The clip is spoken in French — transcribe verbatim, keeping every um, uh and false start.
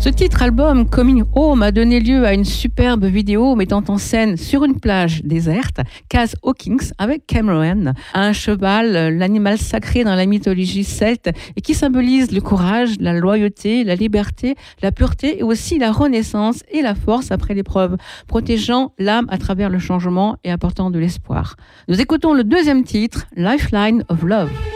Ce titre album, Coming Home, a donné lieu à une superbe vidéo mettant en scène sur une plage déserte Cass Hawkins avec Cameron, un cheval, l'animal sacré dans la mythologie celte et qui symbolise le courage, la loyauté, la liberté, la pureté et aussi la renaissance et la force après l'épreuve, protégeant l'âme à travers le changement et apportant de l'espoir. Nous écoutons le deuxième titre, Lifeline of Love.